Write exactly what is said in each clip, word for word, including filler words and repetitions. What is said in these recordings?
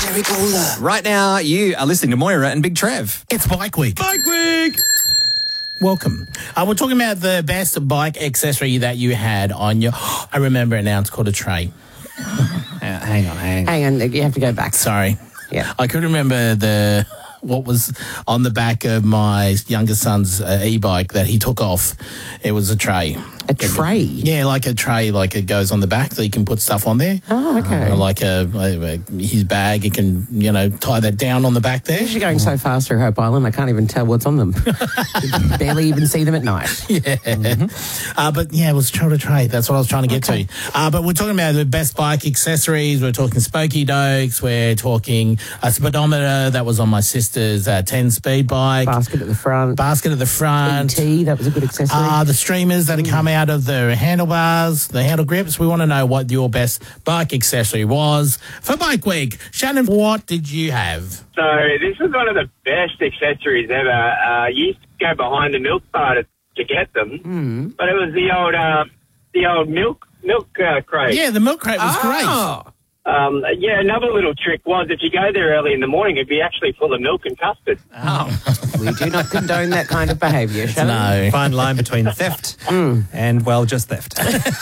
Terry Bowler. Right now, you are listening to Moira and Big Trev. It's Bike Week. Bike Week! Welcome. Uh, we're talking about the best bike accessory that you had on your... I remember it now. It's called a tray. Uh, hang on, hang on. Hang on, you have to go back. Sorry. Yeah. I could remember the what was on the back of my younger son's uh, e-bike that he took off. It was a tray. A tray? Yeah, like a tray, like it goes on the back so you can put stuff on there. Oh, okay. Or like a, a, a his bag, you can, you know, tie that down on the back there. You're going so fast through Hope Island, I can't even tell what's on them. You can barely even see them at night. Yeah. Mm-hmm. Uh, but yeah, it was trying to tray. That's what I was trying to get okay. to. Uh, but we're talking about the best bike accessories. We're talking Spokey Dokes. We're talking a speedometer that was on my sister's uh, ten-speed bike. Basket at the front. Basket at the front. E T, that was a good accessory. Uh, the streamers that mm. come out of the handlebars, the handle grips. We want to know what your best bike accessory was for Bike Week. Shannon, what did you have? So this was one of the best accessories ever. Uh, you used to go behind the milk bar to, to get them, mm. but it was the old uh, the old milk milk uh, crate. Yeah, the milk crate was oh. great. Um, yeah, another little trick was if you go there early in the morning, it'd be actually full of milk and custard. Oh. We do not condone that kind of behaviour, Shannon. No. Fine line between theft mm. and, well, just theft.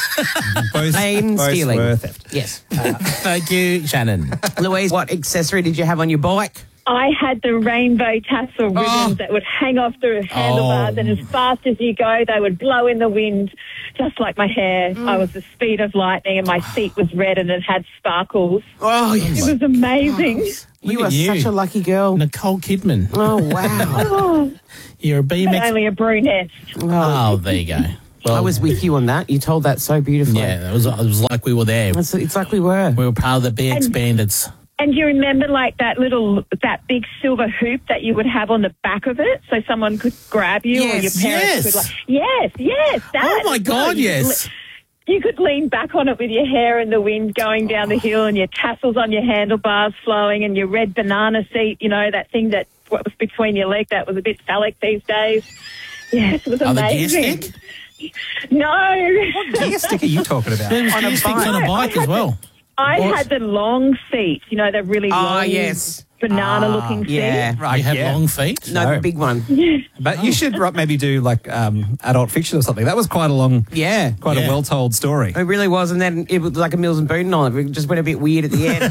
both Plain both stealing. were theft. Yes. Uh, thank you, Shannon. Louise, what accessory did you have on your bike? I had the rainbow tassel ribbons Oh. that would hang off the handlebars, Oh. and as fast as you go, they would blow in the wind, just like my hair. Mm. I was the speed of lightning, and my seat was red, and it had sparkles. Oh, yes. It was amazing. You Look are at you. such a lucky girl. Nicole Kidman. Oh, wow. Oh, You're a B M but X. only a brunette. Oh, there you go. Well, I was with you on that. You told that so beautifully. Yeah, it was, it was like we were there. It's, it's like we were. We were part of the B X And- Bandits. And do you remember, like, that little, that big silver hoop that you would have on the back of it so someone could grab you or your Yes, parents yes. could, like... Yes, yes, that. Oh, my as God, well. You yes. could le- You could lean back on it with your hair in the wind going down the hill and your tassels on your handlebars flowing and your red banana seat, you know, that thing that what was between your legs that was a bit phallic these days. Yes, it was Oh, the gear amazing. stick? No. Gear stick are you talking about? There was On a gear sticks bike. on a bike I as had well. I What? had the long seat, you know, the really Ah, long yes. banana-looking seat. Yeah. Right, You had yeah. long feet? No, No. the big one. But you should ri- maybe do like um, adult fiction or something. That was quite a long, Yeah. quite Yeah. a well-told story. It really was, and then it was like a Mills and Boon on it. It just went a bit weird at the end.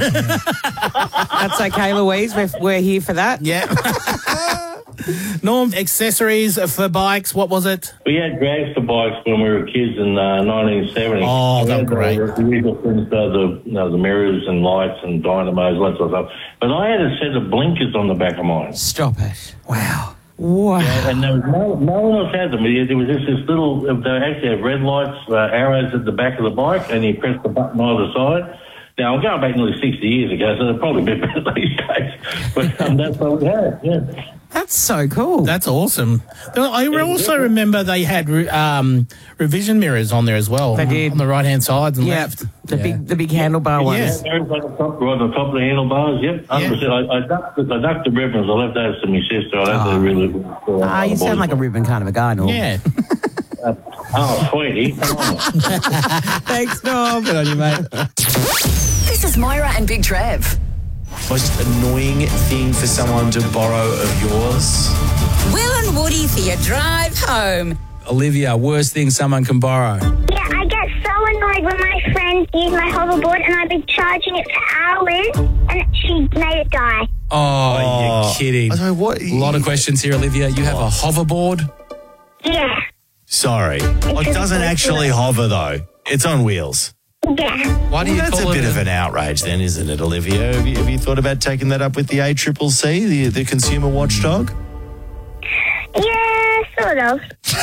That's okay, Louise. We're, we're here for that. Yeah. Norm, accessories for bikes, what was it? We had dragster bikes when we were kids in uh, nineteen seventy. Oh, We they were had great. The, the, usual things, uh, the, you know, the mirrors and lights and dynamos, that sort of stuff. But I had a set of blinkers on the back of mine. Stop it. Wow. Wow. And there was no, no one else had them. There was just this little, they actually had red lights, uh, arrows at the back of the bike, and you press the button either side. Now, I'm going back nearly sixty years ago, so they're probably a bit better these days. But um, that's what we had, yeah. That's so cool. That's awesome. I also remember they had um, revision mirrors on there as well. They did. On the right-hand sides and yeah. left. The Yeah. big the big handlebar ones. Yes. Mirrors on the top, right on the top of the handlebars, yep. one hundred percent. I, I, ducked, the- I ducked the ribbons. I left those to my sister. I don't Oh. really... Uh, Ah, you sound like a ribbon kind of a guy, Norm. Yeah. Oh, sweetie. Come on. Thanks, Norm. Good on you, mate. This is Moira and Big Trev. Most annoying thing for someone to borrow of yours? Will and Woody for your drive home. Olivia, worst thing someone can borrow. Yeah, I get so annoyed when my friends use my hoverboard and I've been charging it for hours and she made it die. Oh, Oh. you're kidding. I don't know what. A lot of questions here, Olivia. You have a hoverboard? Yeah, Sorry. It doesn't actually hover, though. It's on wheels. yeah. Why do Well, you that's call a it bit a- of an outrage then, isn't it, Olivia? Have you, have you thought about taking that up with the A C C C, the, the consumer watchdog? Yeah, sort of.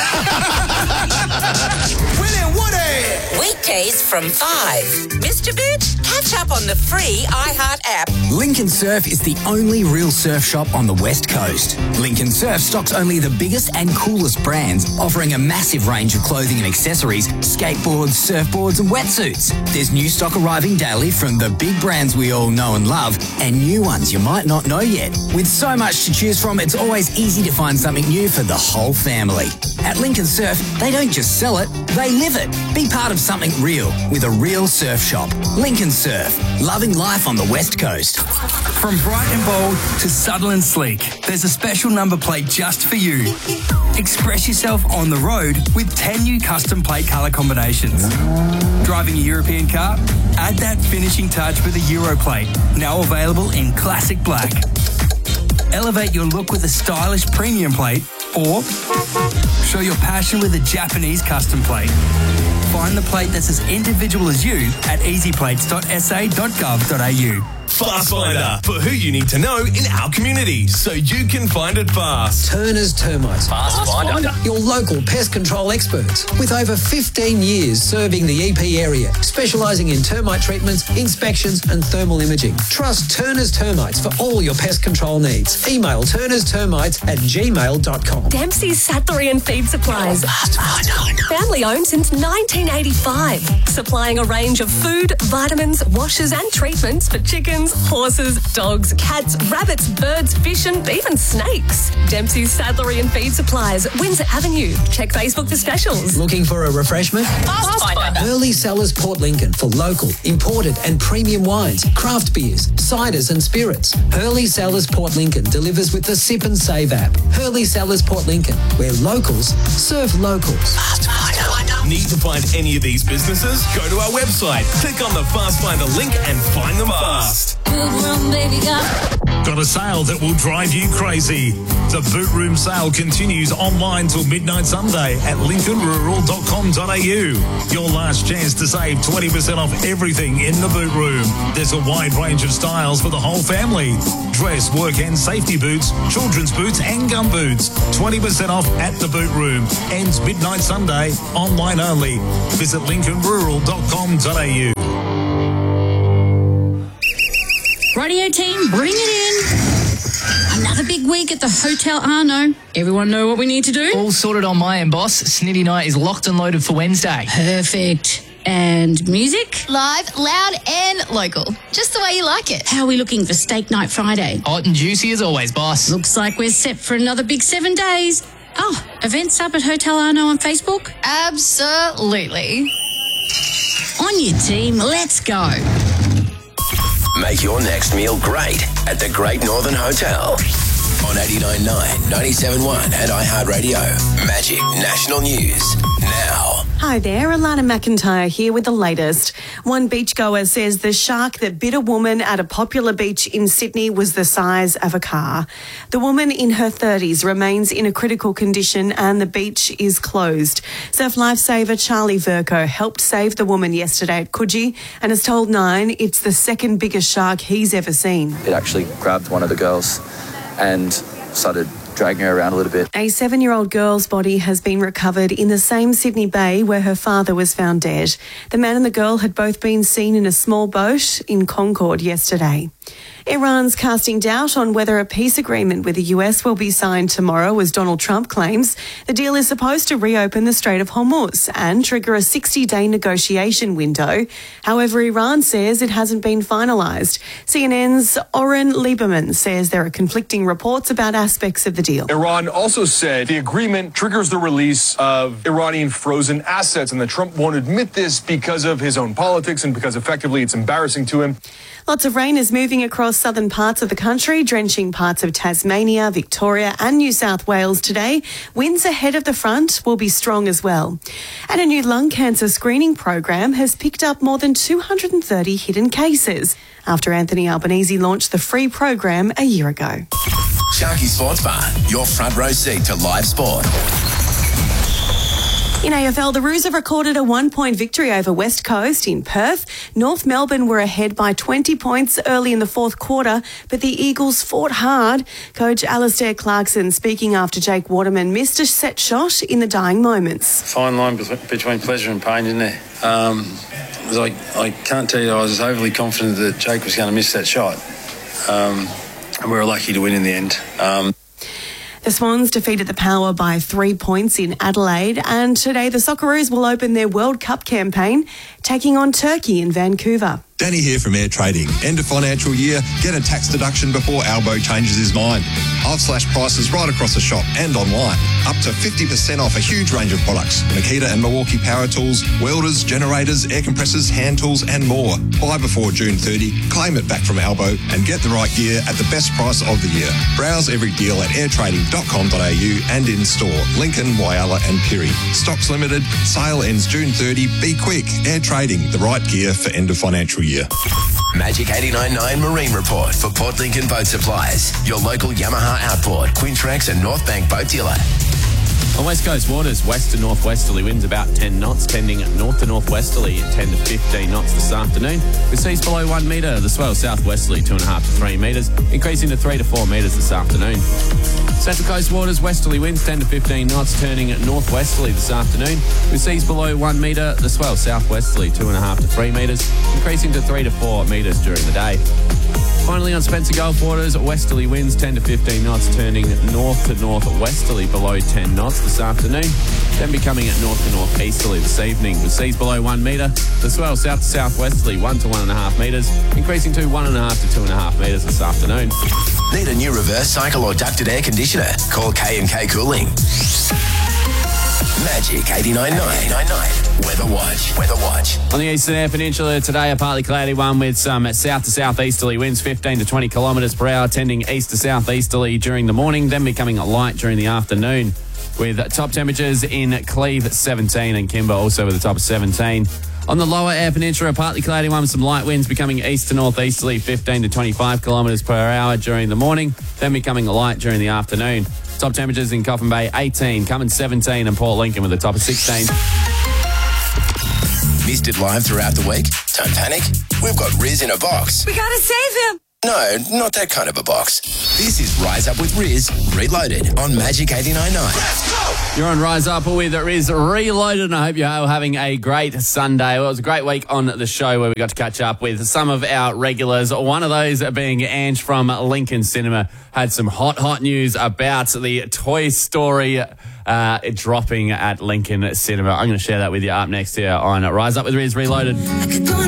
Will and Woody! Weekdays from five. Mister Bitch, catch up on the free iHeart app. Lincoln Surf is the only real surf shop on the West Coast. Lincoln Surf stocks only the biggest and coolest brands, offering a massive range of clothing and accessories, skateboards, surfboards and wetsuits. There's new stock arriving daily from the big brands we all know and love, and new ones you might not know yet. With so much to choose from, it's always easy to find something new for the whole family. At Lincoln Surf, they don't just sell it, they live it. Be part of something real with a real surf shop. Lincoln Surf. Surf, loving life on the West Coast. From bright and bold to subtle and sleek, there's a special number plate just for you. Express yourself on the road with ten new custom plate colour combinations. Driving a European car? Add that finishing touch with a Euro plate, now available in classic black. Elevate your look with a stylish premium plate, or show your passion with a Japanese custom plate. Find the plate that's as individual as you at easy plates dot s a dot gov dot a u. Fast Finder, for who you need to know in our community, so you can find it fast. Turner's Termites. Fast Finder. Your local pest control experts with over fifteen years serving the E P area, specialising in termite treatments, inspections and thermal imaging. Trust Turner's Termites for all your pest control needs. Email turners termites at gmail dot com. Dempsey's Sattlery and Feed Supplies. Family owned since nineteen eighty-five. Supplying a range of food, vitamins, washes and treatments for chickens, horses, dogs, cats, rabbits, birds, fish and even snakes. Dempsey's Sattlery and Feed Supplies, Windsor Avenue. Check Facebook for specials. Looking for a refreshment? Fast Finder. Hurley Cellars Port Lincoln for local, imported and premium wines, craft beers, ciders and spirits. Hurley Cellars Port Lincoln delivers with the Sip and Save app. Hurley Cellars Port Lincoln, where locals serve locals. Fast Finder. Need to find any of these businesses? Go to our website, click on the Fast Finder link and find them fast. Got a sale that will drive you crazy. The Boot Room sale continues online till midnight Sunday at lincoln rural dot com dot a u. Your last chance to save twenty percent off everything in the Boot Room. There's a wide range of styles for the whole family. Dress, work and safety boots, children's boots and gum boots. twenty percent off at the Boot Room. Ends midnight Sunday, online only. Visit lincoln rural dot com dot a u. Radio team, bring it in. Another big week at the Hotel Arno. Everyone know what we need to do? All sorted on my end, boss. Snitty Night is locked and loaded for Wednesday. Perfect. And music? Live, loud and local. Just the way you like it. How are we looking for Steak Night Friday? Hot and juicy as always, boss. Looks like we're set for another big seven days. Oh, events up at Hotel Arno on Facebook? Absolutely. On your team, let's go. Make your next meal great at the Great Northern Hotel. On eighty-nine point nine, ninety-seven point one and iHeartRadio. Magic National News now. Hi there, Alana McIntyre here with the latest. One beachgoer says the shark that bit a woman at a popular beach in Sydney was the size of a car. The woman in her thirties remains in a critical condition and the beach is closed. Surf lifesaver Charlie Verco helped save the woman yesterday at Coogee and has told Nine it's the second biggest shark he's ever seen. It actually grabbed one of the girls and started dragging her around a little bit. A seven-year-old girl's body has been recovered in the same Sydney Bay where her father was found dead. The man and the girl had both been seen in a small boat in Concord yesterday. Iran's casting doubt on whether a peace agreement with the U S will be signed tomorrow, as Donald Trump claims. The deal is supposed to reopen the Strait of Hormuz and trigger a sixty-day negotiation window. However, Iran says it hasn't been finalised. C N N's Oren Lieberman says there are conflicting reports about aspects of the deal. Iran also said the agreement triggers the release of Iranian frozen assets and that Trump won't admit this because of his own politics and because effectively it's embarrassing to him. Lots of rain is moving across southern parts of the country, drenching parts of Tasmania, Victoria and New South Wales today. Winds ahead of the front will be strong as well. And a new lung cancer screening program has picked up more than two hundred thirty hidden cases after Anthony Albanese launched the free program a year ago. Sharky Sports Bar, your front row seat to live sport. In A F L, the Roos have recorded a one-point victory over West Coast in Perth. North Melbourne were ahead by twenty points early in the fourth quarter, but the Eagles fought hard. Coach Alistair Clarkson, speaking after Jake Waterman missed a set shot in the dying moments. Fine line between pleasure and pain, isn't there? Um, it was like, I can't tell you, I was overly confident that Jake was going to miss that shot. Um, and we were lucky to win in the end. Um, The Swans defeated the Power by three points in Adelaide, and today the Socceroos will open their World Cup campaign, taking on Turkey in Vancouver. Danny here from Air Trading. End of financial year, get a tax deduction before Albo changes his mind. I've slashed prices right across the shop and online. Up to fifty percent off a huge range of products. Makita and Milwaukee power tools, welders, generators, air compressors, hand tools and more. Buy before June thirtieth, claim it back from Albo and get the right gear at the best price of the year. Browse every deal at air trading dot com dot a u and in store. Lincoln, Whyalla and Pirrie. Stocks limited. Sale ends June thirtieth. Be quick. Air Trading, the right gear for end of financial year. Magic eighty-nine point nine Marine Report for Port Lincoln Boat Supplies. Your local Yamaha Outboard, Quintrex and North Bank boat dealer. On West Coast waters, west to northwesterly winds about ten knots, tending north to northwesterly at ten to fifteen knots this afternoon. With seas below one metre, the swell southwesterly two and a half to three metres, increasing to three to four metres this afternoon. Central Coast waters, westerly winds ten to fifteen knots, turning northwesterly this afternoon. With seas below one metre, the swell southwesterly two and a half to three metres, increasing to three to four metres during the day. Finally, on Spencer Gulf waters, westerly winds ten to fifteen knots, turning north to northwesterly below ten knots this afternoon, then becoming at north to northeasterly this evening. With seas below one metre, the swell south to southwesterly one to one and a half metres, increasing to one and a half to two and a half metres this afternoon. Need a new reverse cycle or ducted air conditioner? Call K and K Cooling. Magic eighty-nine point nine. Weather Watch. Weather Watch. On the Eastern Air Peninsula today, a partly cloudy one with some south to southeasterly winds, fifteen to twenty kilometres per hour, tending east to southeasterly during the morning, then becoming light during the afternoon. With top temperatures in Cleve at seventeen and Kimber also with a top of seventeen. On the lower air peninsula, a partly cloudy one with some light winds becoming east to northeasterly, fifteen to twenty-five kilometres per hour during the morning, then becoming light during the afternoon. Top temperatures in Coffin Bay, eighteen, Cummins seventeen and Port Lincoln with a top of sixteen. Missed it live throughout the week? Don't panic. We've got Riz in a box. We gotta save him. No, not that kind of a box. This is Rise Up with Riz, Reloaded on Magic eighty-nine point nine. Let's go! You're on Rise Up with Riz Reloaded, and I hope you're having a great Sunday. Well, it was a great week on the show where we got to catch up with some of our regulars. One of those being Ange from Lincoln Cinema. Had some hot, hot news about the Toy Story uh, dropping at Lincoln Cinema. I'm going to share that with you up next here on Rise Up with Riz Reloaded.